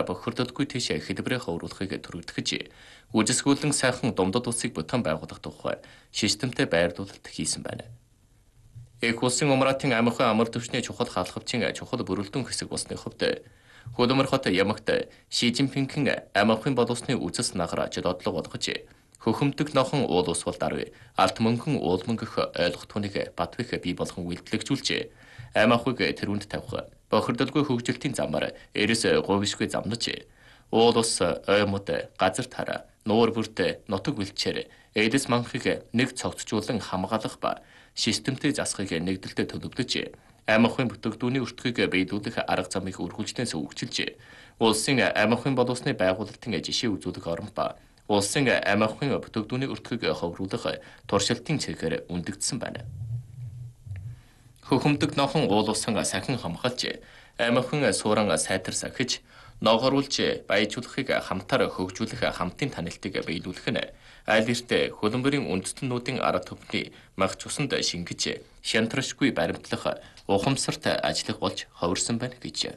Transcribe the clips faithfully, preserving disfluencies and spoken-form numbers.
бохирдолгүй тийшээ хэлбэрээ ховруулахыг түрэгдэхэж, үжисгүүлэн сайхан Думдад улсыг бүтэн байгуулах тухай системтэй байрлуулалт хийсэн байна. Эх улсын Умратын амархан амар төвчний чухал хаалхавчийн чухал бүрэлдэхүүн хэсэг болсны хувьд Хөдөлмөр хот ямагт Ши Жинпингийн амархан боловсны үзэс награаж додлого болгож хөхөмдөг нохон уул ус бол даруй алт мөнгөн уул мөнгөх ойлгох түүнийг Батбих бий болгон үйлдэлжүүлж амархыг тэрүүнд тавих бохирдолгүй хөгжилтийн замаар эрэс говишгүй замнаж уул ус оймод газар тараа нуур бүрт нутаг бэлчээр эдэс манхыг нэг цогцжуулан хамгаалах ба системтэй засахыг нэгдэлтэд төлөвлөж амархан бүтээгдэхүүний өртгийг биелүүлэх арга замыг үргэлжлэн сөвөгчилж улсын амархан боловсны байгуулалтын жишээ үзүүлэх орон ба улсын амархан бүтээгдэхүүний өртгийг ховруулах туршилтын цэгээр үндэгдсэн байна. Хөхөмдөг нохон уул усан сахин хамгаалж амархан сууран сайтар сахиж ногооруулж баяжуулахыг хамтаар хөгжүүлэх хамтын танилтыг биелүүлэх нь аль эрт хөлбөмбөрийн үндэстнүүдийн арга түвшний магч усанд шингэж шантрашгүй баримтлах ухамсарт ажиллах болж хувирсан байна гэж.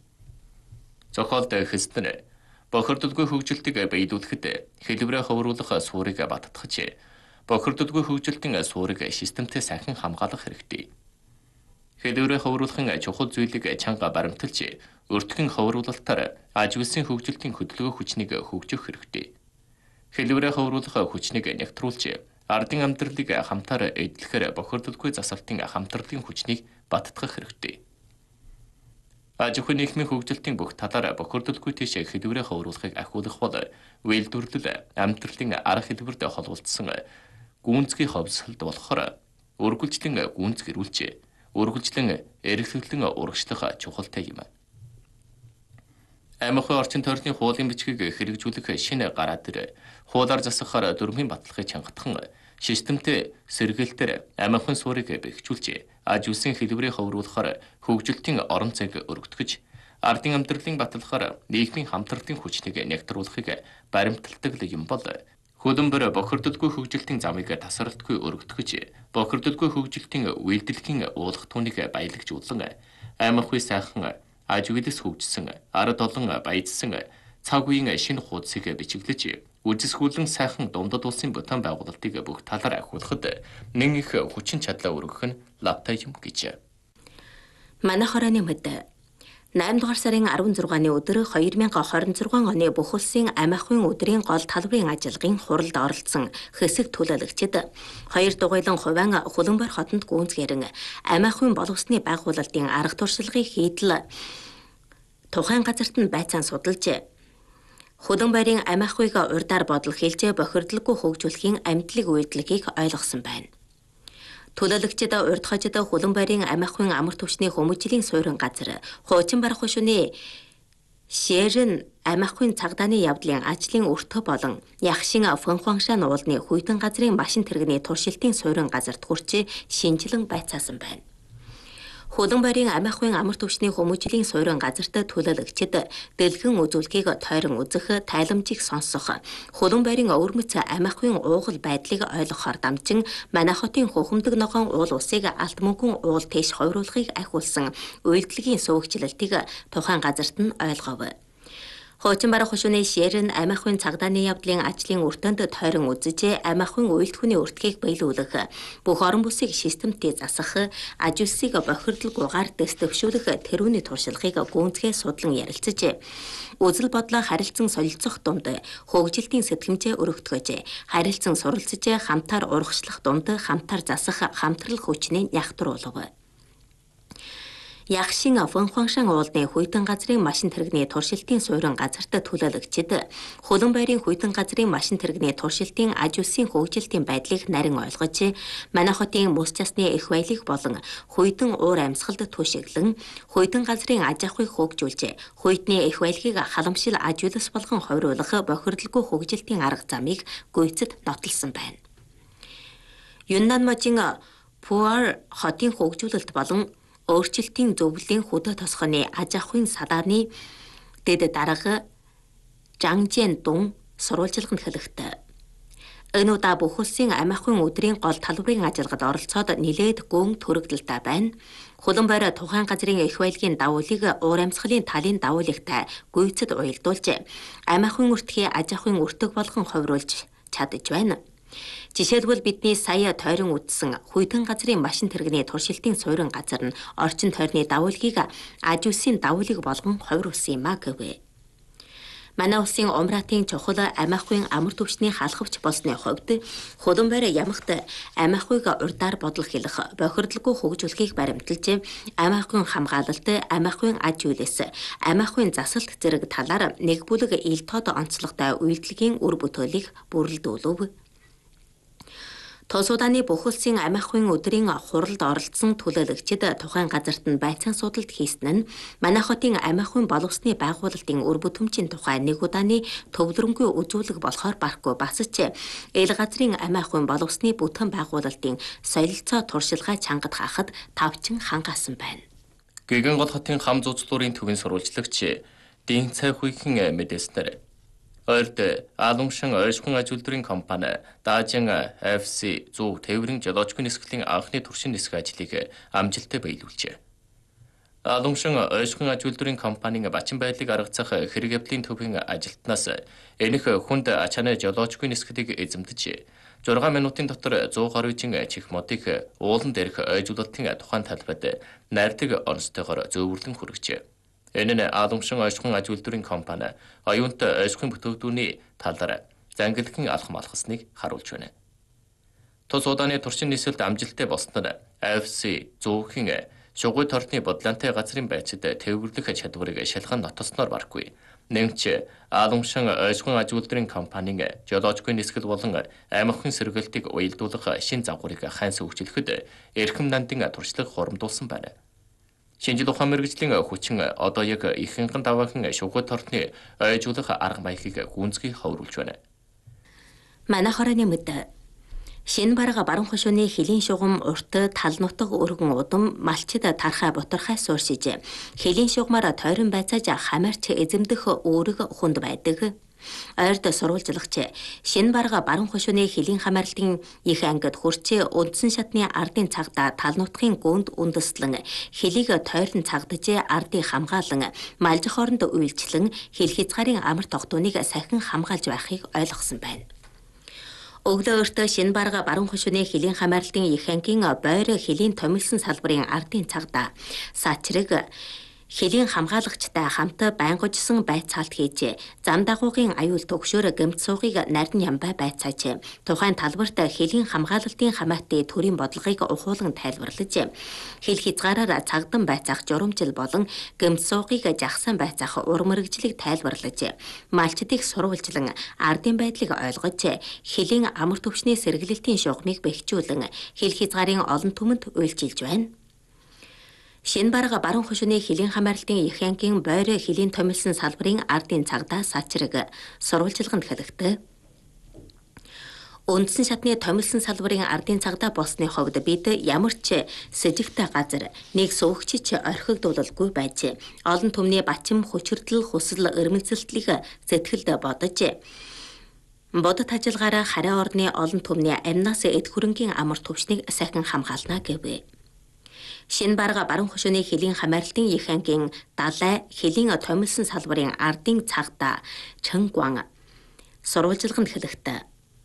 Зохиолд хэсдэн бохирдолгүй хөгжилтийг биелүүлэхэд хэлбэрээ ховруулах суурийг баттгаж бохирдолгүй хөгжилтийн суурийг системтэй сайхан хамгаалах хэрэгтэй. Хэлбэрээ ховруулахын чухал зүйлийг чанга баримталж өртгөн ховруулалтаар аж үйлсийн хөгжилтийн хөдөлгөөн хүчнийг хөгжих хэрэгтэй. Хэлбэрээ ховруулах хүчнийг нягтруулж ардын амьдралыг хамтаар эдлэхээр бохирдолгүй засалтын хамтарлын хүчнийг баттгах хэрэгтэй. Аж ахуйн нийгмийн хөгжилтийн бүх талаар бохирдолгүй тийш хэлбэрээ ховруулахыг ахиулах бол үйлдвэрлэл амьдралын арга хэлбэрт холбогдсон гүнзгий ховсолд болохоор үргэлжлэн гүнз гэрүүлж үргэлжлэн эргэлзлэн урагшлах чухалтай юм. Амархан орчин тойрны хуулийн бичгийг хэрэгжүүлэх шинэ гараа дээр хуулиар засахаар дөрмийн баталгыг чангатхан системтэй сэргээлтээр амархан суурийг бэхжүүлж аж үйлсийн хэлбэрийг ховруулахаар хөгжилтийн орон зайг өргөтгөж ардын амьдралын баталгаар нийгмийн хамтралтын хүчнийг нягтруулахыг баримталдаг юм бол хөлбөмбөр бохирдолгүй хөгжилтийн замыг тасралтгүй өргөтгөж бохирдолгүй хөгжилтийн үйлдэлхийн уулах түүнийг баялагжуулан амархан сайхан аж үйлс хөгжсөн ард олон баяжсан цаг үеийн шинэ хуудсыг бичиглэж үжисгүүлэн сайхан Думдад улсын бүтэн байгуулалтыг бүх талаар ахиулахад нэг их хүчин чадлаа өргөх нь лавтай юм гэж. Манай хорооны мэд наймд дугаар сарын арван зургааны өдөр хоёр мянган хорин зургаан оны бүх улсын амархан өдрийн гол талбарын ажиллагааны хуралд оролцсон хэсэг төлөөлөгчид хоёр дугуйлан хувиан Хөлбөмбөр хотод гүнзгээрэн амархан боловсны байгуулалтын арга туршлагыг хийдэл тухайн газарт нь байцаан судалж Хөлбөмбөрийн амархыг урдаар бодол хэлж бохирдолгүй хөгжүүлэхийн амтлаг үйлдэлгийг ойлгосон байна. Төлөөлөгчид урд хожид Хөлбөмбөрийн амархан амар түвшний хүмүүжлийн суурин газар хуучин барах шөнө Шэрэн амархан цагдааны явдлын ажлын өртөө болон Ягшин Фэнхуаншан уулны хүйтэн газрын машин тэрэгний туршилтын суурин газарт хүрч шинжилэн байцаасан байна. Хөлбөмбөрийн амархан амар түвшний хүмүүжлийн суурин газарт төлөөлөгчид дэлгэн үзүүлгийг тойрон үзэх, тайламжийг сонсох, Хөлбөмбөрийн өвөрмөц амархан уугал байдлыг ойлгохоор дамжин манай хотын хөхөмдөг ногоон уул усыг алт мөнгөн уул тийш хойруулахыг ахиулсан үйлдэлгийн сувгчлалтыг тухайн газарт нь ойлгов. Хуучин барах шөнө Шэрэн амархан цагдааны явдлын ажлын өртөнд тойрон үзэж амархан үйлдвэхний өртгийг биелүүлэх, бүх орон бүсийг системтэй засах, аж үйлсийг бохирдолгүйгээр дэвшүүлэх тэрүүний туршлагыг гүнзгий судлан ярилцаж, үзэл бодлоо харилцан солилцох дунд хөгжилтийн сэтгэмжээ өргөтгөж, харилцан суралцж хамтаар урагшлах дунд хамтаар засах хамтрал хүчний нягтруулав. Ягшин Фэнхуаншан уулны хүйтэн газрын машин тэрэгний туршилтын суурин газарт төлөөлөгчид Хөлбөмбөрийн хүйтэн газрын машин тэрэгний туршилтын аж үйлсийн хөгжилтийн байдлыг нарийн ойлгож, манай хотын мөс засны их баялаг болон хүйтэн уур амьсгалд түшиглэн, хүйтэн газрын аж ахуйг хөгжүүлж, хүйтний их баялагыг халамжил аж үйлс болгон хойруулах бохирдолгүй хөгжилтийн арга замыг гүйцэд нотолсон байна. Юннан можийн Пуар хотын хөгжүүлэлт болон өөрчлөлтийн зөвлөлийн хөдөө тосгоны аж ахуйн салааны дэд дарга Жангжэн Дун сурвалжилганд хэлэхдээ Энэ удаа бүх улсын амь ахуйн өдрийн гол талбарын ажиллагад оролцоод нилээд гүн төрөгдөлтэй байна. Хулан борой тухайн газрын их баялагын давуулыг уур амьсгалын талын давуулагтай гүйцэд уялдуулж, амь ахуйн өртгий аж ахуйн өртөг болгон ховируулж чадж байна. Жишээлбэл бидний сая тойрон үтсэн хүйтэн газрын машин тэрэгний туршилтын суурин газар нь орчин тойрны давуулгийг аж үсийн давуулыг болгон ховируулсан юм а гэвэ. Манай улсын умраатын чухал амь ахуйн амар төвчний халахвч болсны хувьд хулан борой ямагт амь ахуйг урдаар бодлох хэлэх, бохирдолгүй хөгжүүлэхийг баримталж, амь ахуйн хамгаалалт, амь ахуйн аж үйлс, амь ахуйн засалт зэрэг талаар нэг бүлэг ил тод онцлогтой үйлдэлгийн үр бүтээлийг бүрэлдүүлв. Тус удааны бүх улсын амь ахуйн өдрийн хуралд оролцсон төлөөлөгчид тухайн газарт нь байцаан судалт хийсэн нь манай хотын амь ахуйн боловсны байгуулалтын үр бүтэмжийн тухай нэг удааны төвлөрөнгүй үзүүлэг болохоор барахгүй бас ч эл газрын амь ахуйн боловсны бүтээн байгуулалтын солилцоо туршилгаа чангад хаахад тавчин хангаасан байна. Гэгэн гол хотын хам зузлуурын төвийн сурвалжлагч Дин Цайхуйхэн мэдээснээр Ойрд Аалуншин ойршихуйн аж үйлдвэрийн компани Даажин эф си зөв тээврийн жолоочгүй нисгэлийн анхны туршин нисэх ажлыг амжилттай биелүүлжээ. Аалуншин ойршихуйн аж үйлдвэрийн компанийн бачин байдлыг аргацах хэрэг явдлын төвийн ажилтнаас энэх хүнд ачааны жолоочгүй нисгэлийг эзэмдэж зургаан минутын дотор сто гаруйжин чих модыг уулан дээрх ойжуулалтын тухайн талбайд найрдаг онцтойгоор зөөвөрлөн хүргэжээ. Энэ нь Аалуншин ойршихуйн аж үйлдвэрийн компани оюунтай ойршихуйн бүтээгдэхүүний талаар зангилахын алхам алхасныг харуулж байна. Тус удааны туршин нисэлд амжилттай болсон нь эф си зүүхийн шугуй тортны бодлонтой газрын байцад тээвэрлэх чадварыг шалган нотолсноор баргүй. Нэмч Аалуншин ойршихуйн аж үйлдвэрийн компанийн жолоочгүй нисгэл болон амь ахуйн сэргэлтийг уялдуулах шин загварыг хайнс хөгжүүлэхэд эрхэм нандин туршлага хурамдуулсан байна. Шинжил ухаан мэргэжлийн хүчин одоо яг ихэнхэн даваахан шугуй тортны ойжуулах арга маягийг гүнзгий ховруулж байна. Манай хорооны мэд шинэ бараг баруун хошууны хөлийн шугам урт тал нутаг өргөн удам малчид тархай бутархай сууршиж хөлийн шугамаар тойрон байцааж хамаарч эзэмдэх үүрэг хүнд байдаг. Ойрд сурвалжлагч шинэ бараг баруун хошууны хөлийн хамаарлтын их ангид хурцээ үндсэн шатны ардын цагдаа тал нутгийн гүнд үндэслэн хөлийг тойрон цагдаж ардыг хамгаалan малж хооронд үйлчлэн хэл хязгаарын амар тогтооныг сахин хамгаалж байхыг ойлгосон байна. Өглөө өртөө шинэ бараг баруун хошууны хөлийн хамаарлтын их ангийн бойр хөлийн томилсон салбарын ардын цагдаа саачрыг хөлийн хамгаалагчтай хамт байнгужсан байцаалт хийж зам дагуугийн аюул төгшөөр гэмт суугийг нарийн ямбай байцааж тухайн талбарт хөлийн хамгаалалтын хамаатны төрийн бодлогыг ухуулан тайлбарлаж хэл хязгаараар цагдан байцаах журамжил болон гэмт суугийг жагсан байцаах ур мэргэжлийг тайлбарлаж малчдыг сурвалжлан ардын байдлыг ойлгож хөлийн амар төвчний сэргэлэлтийн шугамыг бэхжүүлэн хэл хязгаарын олон түмэнд үйлчилж байна. Шинэ бараг баруун хошууны хөлийн хамаарлтын их ангийн бойр хөлийн томилсон салбарын ардын цагдаа саачрыг сурвалжлаганд хэлэхдээ үндсэн шатны томилсон салбарын ардын цагдаа болсны хувьд бид ямар ч сэжигтэй газар нэг суугчич орхигдуулалгүй байж олон түмний бачим хүчирдэл хүсэл өрмөлзөлтлийг сэтгэлд бодож бодит ажиллагаараа хараа орны олон түмний амнаас эд хөрөнгийн амар төвчнийг сахин хамгаална гэвэ. Шинэ бараг баруун хошууны хөлийн хамаарлтын их ангийн далай хөлийн томилсон салбарын ардын цагдаа Чэнгван сурвалжлаганд хэлэхдээ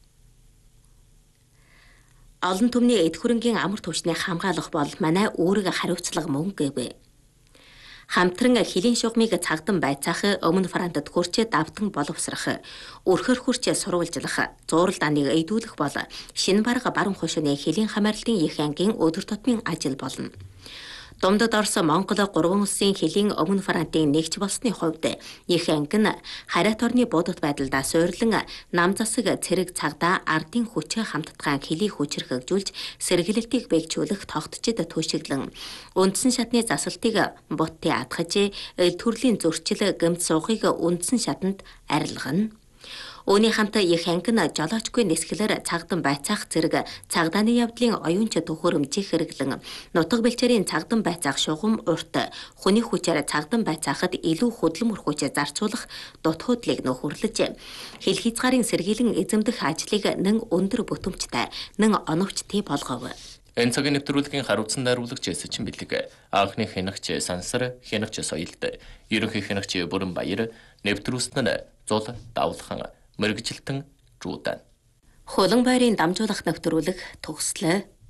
олон түмний эд хөрөнгийн амар төвчнийг хамгаалах бол манай үүрэг хариуцлага мөн гэвэ. Хамтран хөлийн шугамыг цагдан байцаах, өмнө Франтад хурцээ давтан боловсрах, өрхөр хурцээ сурвалжлах, зурал даныг эйдүүлэх бол шинэ бараг баруун хошууны хөлийн хамаарлтын их ангийн өдөр тутмын ажил болно. Думдад орсон Монгол гурван улсын хөлийн өмнө Франтын нэгж болсны хувьд их анги нь харайт орны бодит байдлаа суйрлан нам засаг цэрэг цагдаа ардын хүчээ хамтдгаан хөлийг хүчрхэгжүүлж сэргэлэлтийг бэхжүүлэх тогтчид төшиглэн үндсэн шатны засалтыг буттын адгаж төрлийн зөрчил гэмт суугыг үндсэн шатанд арилгана. Үүний хамт их ангин жолоочгүй нисгэлэр цагдам байцаах зэрэг цагдааны явдлын оюунч төхөөрөмжийг хэрэглэн нутаг бэлчээрийн цагдам байцаах шугам урт хүний хүчээр цагдам байцаахад илүү хөдлөм өрхүүч зарцуулах дутгуудлыг нөхөрлөж хил хязгаарын сэргийлэн эзэмдэх ажлыг нэн өндөр бүтэмжтэй, нэн оновчтой болгов. Энэ цагийн нэвтрүүлгийн хариуцсан найруулагч Сэчин Бэлэг, анхны хянагч Сансар, хянагч Соёлд, ерөнхий хянагч Бүрэн Баяр, нэвтрүүлсэн нь Зул Давлхан, мэрэгжилтэн Жуудан. Хулан байрын дамжуулах нэвтрүүлэг төгслөө.